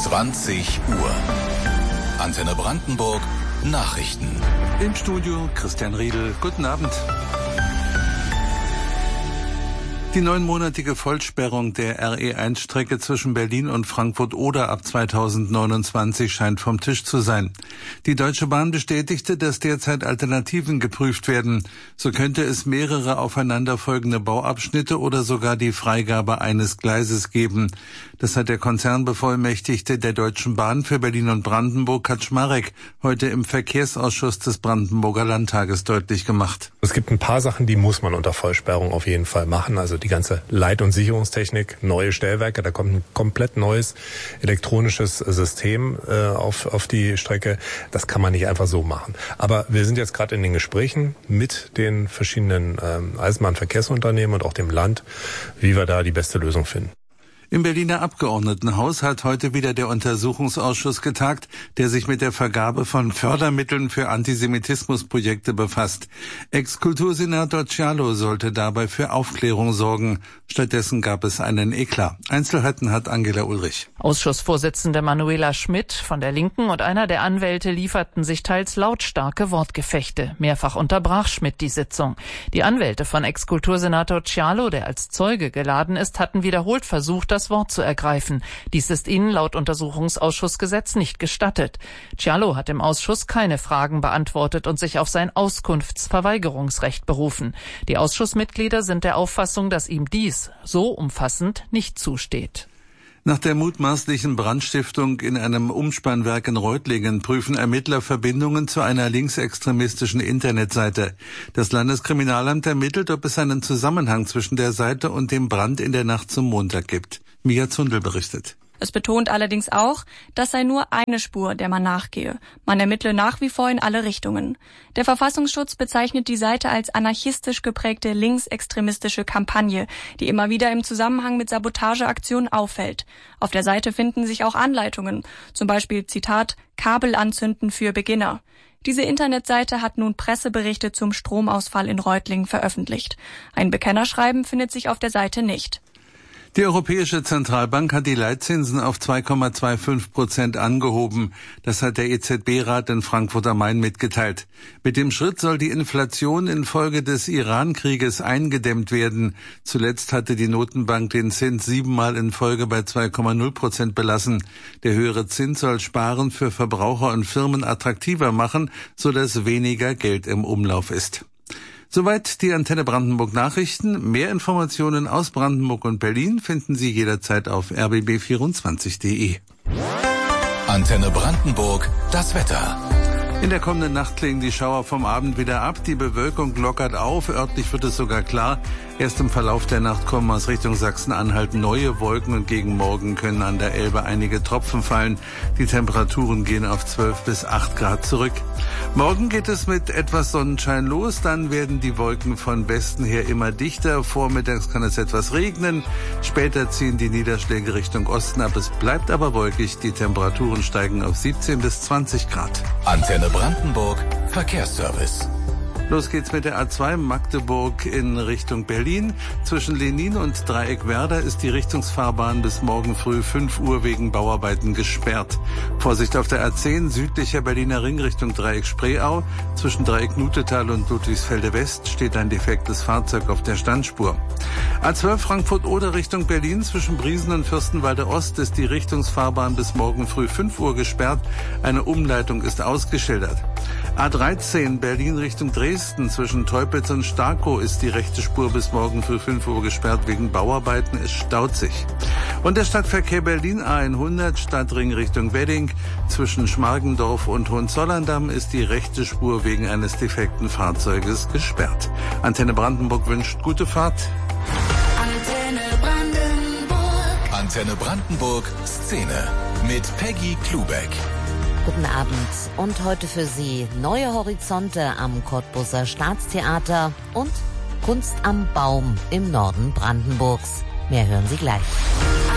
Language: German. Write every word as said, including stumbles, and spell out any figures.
zwanzig Uhr. Antenne Brandenburg, Nachrichten. Im Studio Christian Riedel. Guten Abend. Die neunmonatige Vollsperrung der R E eins Strecke zwischen Berlin und Frankfurt-Oder ab zweitausendneunundzwanzig scheint vom Tisch zu sein. Die Deutsche Bahn bestätigte, dass derzeit Alternativen geprüft werden. So könnte es mehrere aufeinanderfolgende Bauabschnitte oder sogar die Freigabe eines Gleises geben. Das hat der Konzernbevollmächtigte der Deutschen Bahn für Berlin und Brandenburg, Kaczmarek, heute im Verkehrsausschuss des Brandenburger Landtages deutlich gemacht. Es gibt ein paar Sachen, die muss man unter Vollsperrung auf jeden Fall machen. Also die ganze Leit- und Sicherungstechnik, neue Stellwerke, da kommt ein komplett neues elektronisches System äh, auf, auf die Strecke. Das kann man nicht einfach so machen. Aber wir sind jetzt gerade in den Gesprächen mit den verschiedenen ähm, Eisenbahnverkehrsunternehmen und auch dem Land, wie wir da die beste Lösung finden. Im Berliner Abgeordnetenhaus hat heute wieder der Untersuchungsausschuss getagt, der sich mit der Vergabe von Fördermitteln für Antisemitismusprojekte befasst. Ex-Kultursenator Cialo sollte dabei für Aufklärung sorgen. Stattdessen gab es einen Eklat. Einzelheiten hat Angela Ulrich. Ausschussvorsitzende Manuela Schmidt von der Linken und einer der Anwälte lieferten sich teils lautstarke Wortgefechte. Mehrfach unterbrach Schmidt die Sitzung. Die Anwälte von Ex-Kultursenator Cialo, der als Zeuge geladen ist, hatten wiederholt versucht, das Wort zu ergreifen. Dies ist ihnen laut Untersuchungsausschussgesetz nicht gestattet. Cialo hat im Ausschuss keine Fragen beantwortet und sich auf sein Auskunftsverweigerungsrecht berufen. Die Ausschussmitglieder sind der Auffassung, dass ihm dies so umfassend nicht zusteht. Nach der mutmaßlichen Brandstiftung in einem Umspannwerk in Reutlingen prüfen Ermittler Verbindungen zu einer linksextremistischen Internetseite. Das Landeskriminalamt ermittelt, ob es einen Zusammenhang zwischen der Seite und dem Brand in der Nacht zum Montag gibt. Mia Zundel berichtet. Es betont allerdings auch, das sei nur eine Spur, der man nachgehe. Man ermittle nach wie vor in alle Richtungen. Der Verfassungsschutz bezeichnet die Seite als anarchistisch geprägte linksextremistische Kampagne, die immer wieder im Zusammenhang mit Sabotageaktionen auffällt. Auf der Seite finden sich auch Anleitungen, zum Beispiel Zitat, Kabel anzünden für Beginner. Diese Internetseite hat nun Presseberichte zum Stromausfall in Reutlingen veröffentlicht. Ein Bekennerschreiben findet sich auf der Seite nicht. Die Europäische Zentralbank hat die Leitzinsen auf zwei Komma fünfundzwanzig Prozent angehoben. Das hat der E Z B-Rat in Frankfurt am Main mitgeteilt. Mit dem Schritt soll die Inflation infolge des Iran-Krieges eingedämmt werden. Zuletzt hatte die Notenbank den Zins siebenmal in Folge bei zwei Komma null Prozent belassen. Der höhere Zins soll Sparen für Verbraucher und Firmen attraktiver machen, sodass weniger Geld im Umlauf ist. Soweit die Antenne Brandenburg Nachrichten. Mehr Informationen aus Brandenburg und Berlin finden Sie jederzeit auf r b b vierundzwanzig punkt d e. Antenne Brandenburg, das Wetter. In der kommenden Nacht klingen die Schauer vom Abend wieder ab. Die Bewölkung lockert auf. Örtlich wird es sogar klar. Erst im Verlauf der Nacht kommen aus Richtung Sachsen-Anhalt neue Wolken und gegen Morgen können an der Elbe einige Tropfen fallen. Die Temperaturen gehen auf zwölf bis acht Grad zurück. Morgen geht es mit etwas Sonnenschein los. Dann werden die Wolken von Westen her immer dichter. Vormittags kann es etwas regnen. Später ziehen die Niederschläge Richtung Osten ab. Es bleibt aber wolkig. Die Temperaturen steigen auf siebzehn bis zwanzig Grad. Antenne Brandenburg, Verkehrsservice. Los geht's mit der A zwei Magdeburg in Richtung Berlin. Zwischen Lenin und Dreieckwerder ist die Richtungsfahrbahn bis morgen früh fünf Uhr wegen Bauarbeiten gesperrt. Vorsicht auf der A zehn südlicher Berliner Ring Richtung Dreieck Spreeau. Zwischen Dreieck Nutetal und Ludwigsfelde West steht ein defektes Fahrzeug auf der Standspur. A zwölf Frankfurt-Oder Richtung Berlin. Zwischen Briesen und Fürstenwalde Ost ist die Richtungsfahrbahn bis morgen früh fünf Uhr gesperrt. Eine Umleitung ist ausgeschildert. A dreizehn Berlin Richtung Dresden. Zwischen Teupitz und Starkow ist die rechte Spur bis morgen früh fünf Uhr gesperrt wegen Bauarbeiten. Es staut sich. Und der Stadtverkehr Berlin A hundert Stadtring Richtung Wedding. Zwischen Schmargendorf und Hohenzollern-Damm ist die rechte Spur wegen eines defekten Fahrzeuges gesperrt. Antenne Brandenburg wünscht gute Fahrt. Antenne Brandenburg. Antenne Brandenburg Szene mit Peggy Klubeck. Guten Abend und heute für Sie neue Horizonte am Cottbuser Staatstheater und Kunst am Baum im Norden Brandenburgs. Mehr hören Sie gleich.